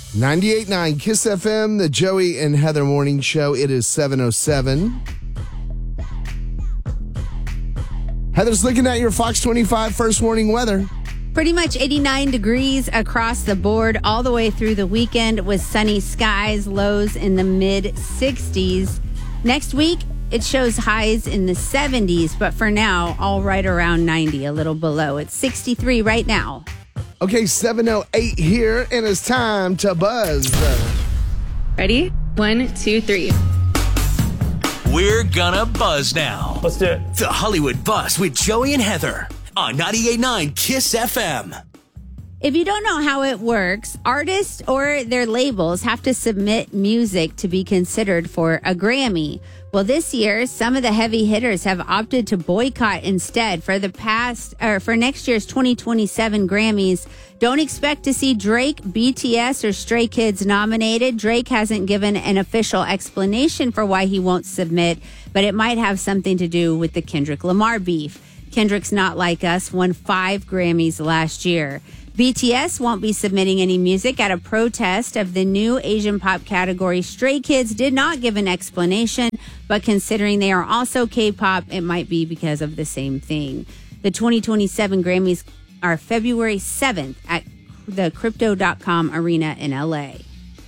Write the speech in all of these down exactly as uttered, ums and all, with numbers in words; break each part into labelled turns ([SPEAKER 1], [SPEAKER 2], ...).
[SPEAKER 1] ninety-eight point nine Kiss F M, the Joey and Heather Morning Show. It is seven oh seven. Heather's looking at your Fox twenty-five first warning weather.
[SPEAKER 2] Pretty much eighty-nine degrees across the board all the way through the weekend with sunny skies, lows in the mid sixties. Next week, it shows highs in the seventies, but for now, all right around ninety, a little below. It's sixty-three right now.
[SPEAKER 1] Okay, seven oh eight here, and it's time to buzz.
[SPEAKER 3] Ready? One, two, three.
[SPEAKER 4] We're gonna buzz now.
[SPEAKER 5] Let's do it.
[SPEAKER 4] The Hollywood Buzz with Joey and Heather on ninety-eight point nine Kiss F M.
[SPEAKER 2] If you don't know how it works, artists or their labels have to submit music to be considered for a Grammy. Well, this year, some of the heavy hitters have opted to boycott instead. For the past, or for next year's twenty twenty-seven Grammys, don't expect to see Drake, B T S, or Stray Kids nominated. Drake hasn't given an official explanation for why he won't submit, but it might have something to do with the Kendrick Lamar beef. Kendrick's Not Like Us won five Grammys last year. B T S won't be submitting any music at a protest of the new Asian pop category. Stray Kids did not give an explanation, but considering they are also K-pop, it might be because of the same thing. The twenty twenty-seven Grammys are February seventh at the Crypto dot com Arena in L A.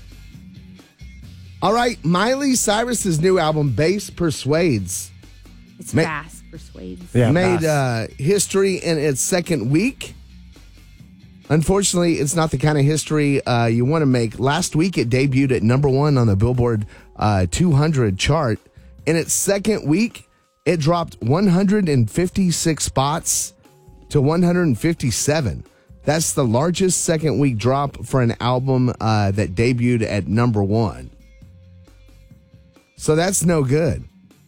[SPEAKER 1] All right, Miley Cyrus's new album, Bass Persuades.
[SPEAKER 2] It's
[SPEAKER 1] Ma-
[SPEAKER 2] fast, persuades.
[SPEAKER 5] Yeah,
[SPEAKER 1] made
[SPEAKER 5] fast.
[SPEAKER 1] uh, history in its second week. Unfortunately, it's not the kind of history uh, you want to make. Last week, it debuted at number one on the Billboard uh, two hundred chart. In its second week, it dropped one hundred fifty-six spots to one hundred fifty-seven. That's the largest second week drop for an album uh, that debuted at number one. So that's no good.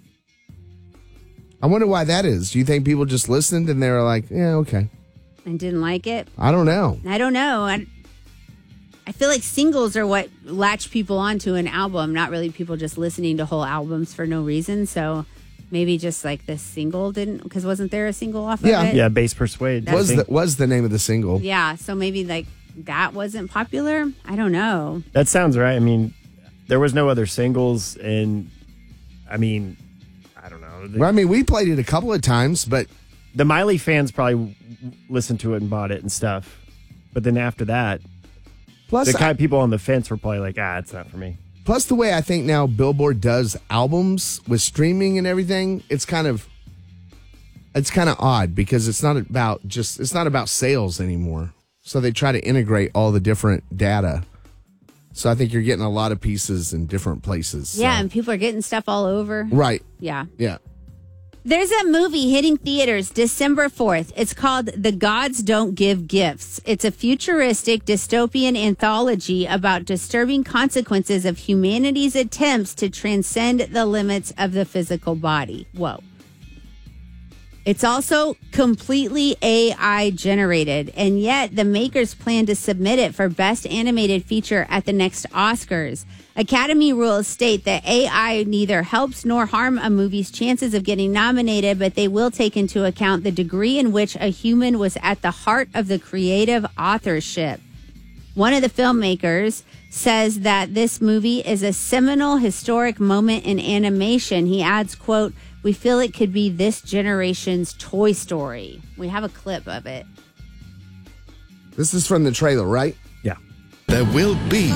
[SPEAKER 1] I wonder why that is. Do you think people just listened and they were like, yeah, okay.
[SPEAKER 2] And didn't like it?
[SPEAKER 1] I don't know.
[SPEAKER 2] I don't know. I, I feel like singles are what latch people onto an album, not really people just listening to whole albums for no reason. So maybe just like the single didn't, because wasn't there a single off
[SPEAKER 1] Yeah.
[SPEAKER 2] of it?
[SPEAKER 5] Yeah, Bass Persuade.
[SPEAKER 1] Was the, was the name of the single.
[SPEAKER 2] Yeah. So maybe like that wasn't popular. I don't know.
[SPEAKER 5] That sounds right. I mean, there was no other singles, and I mean, I don't know. The,
[SPEAKER 1] Well, I mean, we played it a couple of times, but
[SPEAKER 5] the Miley fans probably listened to it and bought it and stuff. But then after that,
[SPEAKER 1] plus,
[SPEAKER 5] the kind of people on the fence were probably like, ah, it's not for me.
[SPEAKER 1] plus the way I think now Billboard does albums with streaming and everything, it's kind of it's kind of odd because it's not about just it's not about sales anymore. So they try to integrate all the different data. So I think you're getting a lot of pieces in different places. So.
[SPEAKER 2] Yeah. And people are getting stuff all over.
[SPEAKER 1] Right.
[SPEAKER 2] Yeah.
[SPEAKER 1] Yeah.
[SPEAKER 2] There's a movie hitting theaters December fourth. It's called The Gods Don't Give Gifts. It's a futuristic dystopian anthology about disturbing consequences of humanity's attempts to transcend the limits of the physical body. Whoa. It's also completely A I generated, and yet the makers plan to submit it for Best Animated Feature at the next Oscars. Academy rules state that A I neither helps nor harm a movie's chances of getting nominated, but they will take into account the degree in which a human was at the heart of the creative authorship. One of the filmmakers says that this movie is a seminal historic moment in animation. He adds, quote, "We feel it could be this generation's Toy Story." We have a clip of it.
[SPEAKER 1] This is from the trailer, right?
[SPEAKER 5] Yeah.
[SPEAKER 6] There will be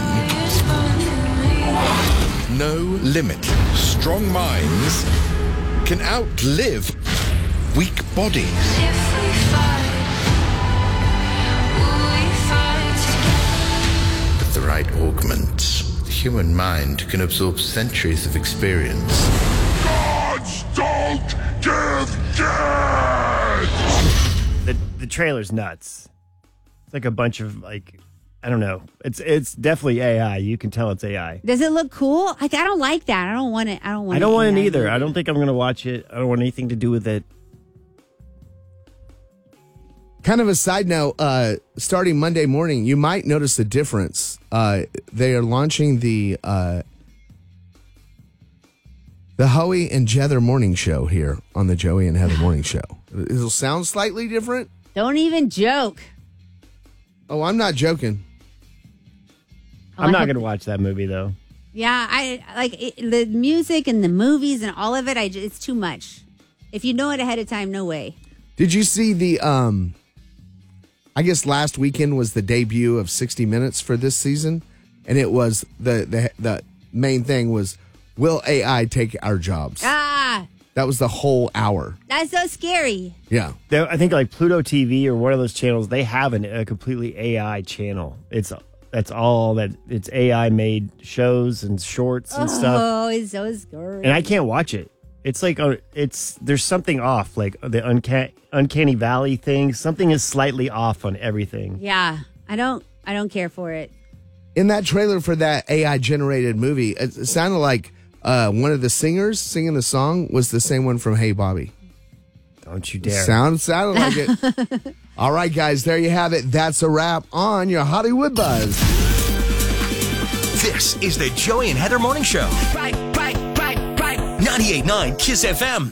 [SPEAKER 6] no limit. Strong minds can outlive weak bodies. With the right augment, the human mind can absorb centuries of experience.
[SPEAKER 7] Gods don't give gifts!
[SPEAKER 5] The the trailer's nuts. It's like a bunch of like, I don't know. It's it's definitely A I. You can tell it's A I.
[SPEAKER 2] Does it look cool? Like, I don't like that. I don't want it. I don't want
[SPEAKER 5] I don't want it
[SPEAKER 2] A I
[SPEAKER 5] either.
[SPEAKER 2] movie.
[SPEAKER 5] I don't think I'm going to watch it. I don't want anything to do with it.
[SPEAKER 1] Kind of a side note, uh, starting Monday morning, you might notice a difference. Uh, they are launching the uh, the Hoey and Heather Morning Show here on the Joey and Heather Morning Show. It'll sound slightly different.
[SPEAKER 2] Don't even joke.
[SPEAKER 1] Oh, I'm not joking.
[SPEAKER 5] I'm not going to watch that movie, though.
[SPEAKER 2] Yeah, I like it, the music and the movies and all of it. I just, it's too much. If you know it ahead of time, no way.
[SPEAKER 1] Did you see the, um, I guess last weekend was the debut of sixty minutes for this season. And it was, the, the, the main thing was, will A I take our jobs?
[SPEAKER 2] Ah,
[SPEAKER 1] That was the whole hour.
[SPEAKER 2] that's so scary.
[SPEAKER 1] Yeah.
[SPEAKER 5] They- I think like Pluto T V or one of those channels, they have an, a completely A I channel. It's That's all that, it's A I made shows and shorts and stuff.
[SPEAKER 2] Oh, it's so scary.
[SPEAKER 5] And I can't watch it. It's like, uh, it's there's something off, like the uncanny, uncanny valley thing. Something is slightly off on everything.
[SPEAKER 2] Yeah, I don't, I don't care for it.
[SPEAKER 1] In that trailer for that A I generated movie, it, it sounded like uh, one of the singers singing the song was the same one from Hey Bobby.
[SPEAKER 5] Don't you dare.
[SPEAKER 1] Sound, sounded like it. All right, guys, there you have it. That's a wrap on your Hollywood Buzz.
[SPEAKER 4] This is the Joey and Heather Morning Show. Right, right, right, right. ninety-eight point nine Kiss F M.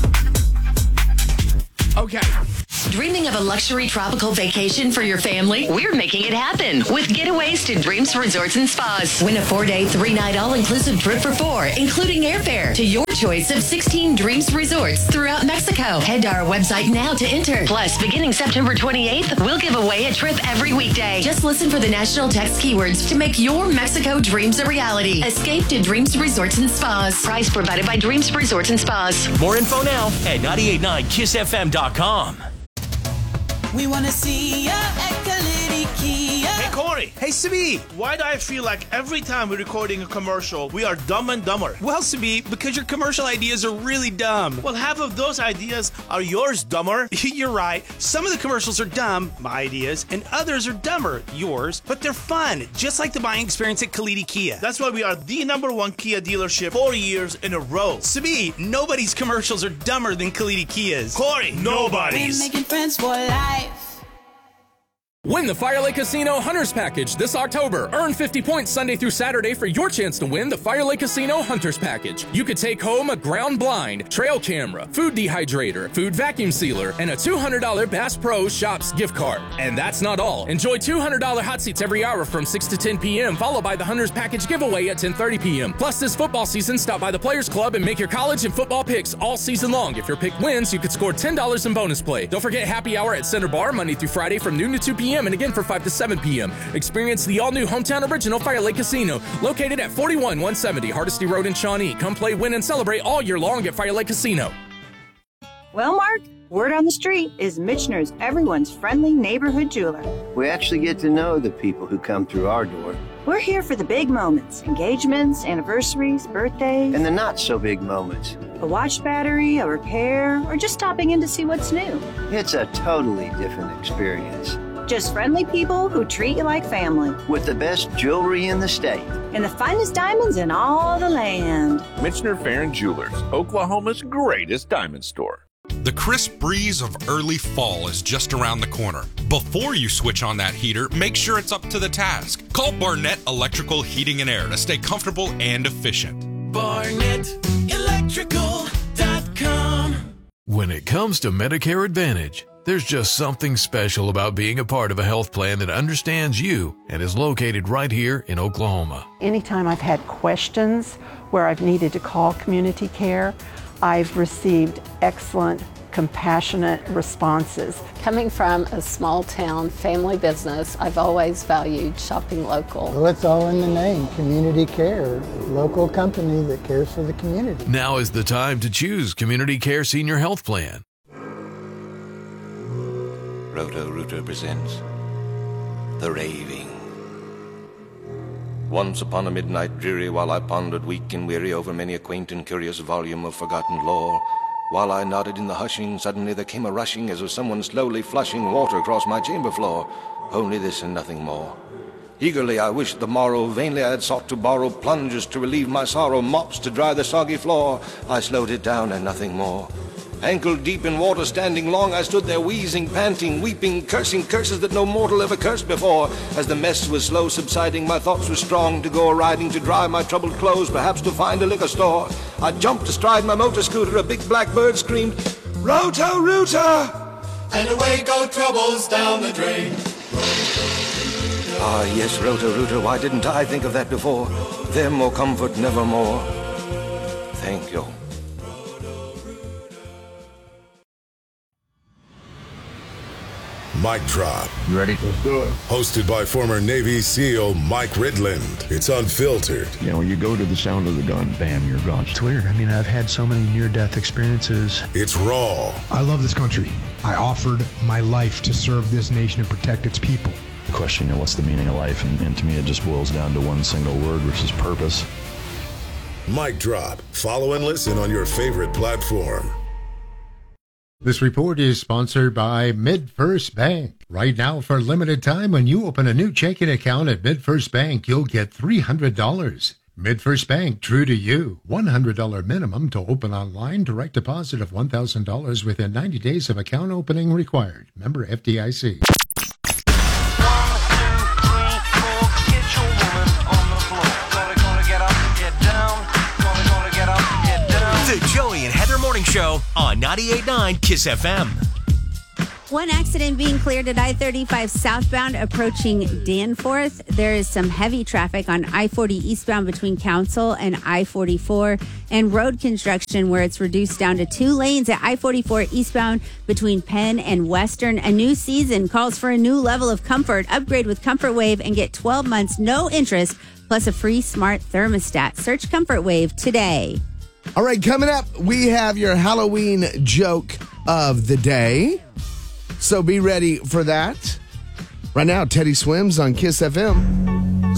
[SPEAKER 1] Okay.
[SPEAKER 8] Dreaming of a luxury tropical vacation for your family? We're making it happen with Getaways to Dreams Resorts and Spas. Win a four-day, three-night all-inclusive trip for four, including airfare to your choice of sixteen Dreams Resorts throughout Mexico. Head to our website now to enter. Plus, beginning September twenty-eighth, we'll give away a trip every weekday. Just listen for the national text keywords to make your Mexico dreams a reality. Escape to Dreams Resorts and Spas. Price provided by Dreams Resorts and Spas.
[SPEAKER 4] More info now at ninety-eight point nine kiss f m dot com.
[SPEAKER 9] We wanna see ya at Kalidi Kia.
[SPEAKER 10] Hey, Corey. Hey, Sibi. Why do I feel like every time we're recording a commercial, we are dumb and dumber?
[SPEAKER 11] Well, Sibi, because your commercial ideas are really dumb.
[SPEAKER 10] Well, half of those ideas are yours, dumber.
[SPEAKER 11] You're right. Some of the commercials are dumb, my ideas, and others are dumber, yours, but they're fun, just like the buying experience at Kalidi Kia.
[SPEAKER 10] That's why we are the number one Kia dealership four years in a row.
[SPEAKER 11] Sibi, nobody's commercials are dumber than Kalidi Kia's.
[SPEAKER 10] Corey, nobody's.
[SPEAKER 9] We're making friends for life.
[SPEAKER 12] Win the Fire Lake Casino Hunters Package this October. Earn fifty points Sunday through Saturday for your chance to win the Fire Lake Casino Hunters Package. You could take home a ground blind, trail camera, food dehydrator, food vacuum sealer, and a two hundred dollars Bass Pro Shops gift card. And that's not all. Enjoy two hundred dollars hot seats every hour from six to ten p.m., followed by the Hunters Package giveaway at ten thirty p.m. Plus, this football season, stop by the Players Club and make your college and football picks all season long. If your pick wins, you could score ten dollars in bonus play. Don't forget happy hour at Center Bar Monday through Friday from noon to two p.m. and again for five to seven p.m. Experience the all-new hometown original Fire Lake Casino, located at forty-one one seventy Hardesty Road in Shawnee. Come play, win, and celebrate all year long at Fire Lake Casino.
[SPEAKER 13] Well, Mark, word on the street is Michener's everyone's friendly neighborhood jeweler.
[SPEAKER 14] We actually get to know the people who come through our door.
[SPEAKER 13] We're here for the big moments, engagements, anniversaries, birthdays.
[SPEAKER 14] And the not-so-big moments.
[SPEAKER 13] A watch battery, a repair, or just stopping in to see what's new.
[SPEAKER 14] It's a totally different experience.
[SPEAKER 13] Just friendly people who treat you like family.
[SPEAKER 14] With the best jewelry in the state.
[SPEAKER 13] And the finest diamonds in all the land.
[SPEAKER 15] Michener Farron Jewelers, Oklahoma's greatest diamond store.
[SPEAKER 16] The crisp breeze of early fall is just around the corner. Before you switch on that heater, make sure it's up to the task. Call Barnett Electrical Heating and Air to stay comfortable and efficient.
[SPEAKER 9] Barnett Electrical dot com.
[SPEAKER 17] When it comes to Medicare Advantage, there's just something special about being a part of a health plan that understands you and is located right here in Oklahoma.
[SPEAKER 18] Anytime I've had questions where I've needed to call community care, I've received excellent, compassionate responses.
[SPEAKER 19] Coming from a small town family business, I've always valued shopping local.
[SPEAKER 20] Well, it's all in the name, community care, local company that cares for the community.
[SPEAKER 17] Now is the time to choose Community Care Senior Health Plan.
[SPEAKER 21] Roto-Rooter presents The Raving. Once upon a midnight dreary, while I pondered weak and weary over many a quaint and curious volume of forgotten lore, while I nodded in the hushing, suddenly there came a rushing as of someone slowly flushing water across my chamber floor. Only this and nothing more. Eagerly I wished the morrow, vainly I had sought to borrow plungers to relieve my sorrow, mops to dry the soggy floor. I slowed it down and nothing more. Ankle deep in water, standing long, I stood there wheezing, panting, weeping, cursing curses that no mortal ever cursed before. As the mess was slow subsiding, my thoughts were strong to go a-riding, to dry my troubled clothes, perhaps to find a liquor store. I jumped astride my motor scooter, a big black bird screamed, Roto-Rooter!
[SPEAKER 9] And away go troubles down the drain.
[SPEAKER 21] Ah, yes, Roto-Rooter, why didn't I think of that before? Them or comfort nevermore. Thank you.
[SPEAKER 7] Mic drop.
[SPEAKER 3] You ready? Let's do it.
[SPEAKER 7] Hosted by former Navy SEAL Mike Ridland. It's unfiltered.
[SPEAKER 3] You know, when you go to the sound of the gun, bam, you're gone.
[SPEAKER 22] It's weird. I mean, I've had so many near-death experiences.
[SPEAKER 7] It's raw.
[SPEAKER 23] I love this country. I offered my life to serve this nation and protect its people.
[SPEAKER 3] The question, you know, what's the meaning of life? And, and to me, it just boils down to one single word, which is purpose.
[SPEAKER 7] Mic drop. Follow and listen on your favorite platform.
[SPEAKER 24] This report is sponsored by MidFirst Bank. Right now, for a limited time, when you open a new checking account at MidFirst Bank, you'll get three hundred dollars. MidFirst Bank, true to you. one hundred dollars minimum to open online. Direct deposit of one thousand dollars within ninety days of account opening required. Member F D I C.
[SPEAKER 4] The Joey and Heather Morning Show on ninety-eight point nine Kiss F M.
[SPEAKER 2] One accident being cleared at I thirty-five southbound approaching Danforth. There is some heavy traffic on I forty eastbound between Council and I forty-four, and road construction where it's reduced down to two lanes at I forty-four eastbound between Penn and Western. A new season calls for a new level of comfort. Upgrade with Comfort Wave and get twelve months no interest plus a free smart thermostat. Search Comfort Wave today.
[SPEAKER 1] All right, coming up, we have your Halloween joke of the day. So be ready for that. Right now, Teddy Swims on Kiss F M.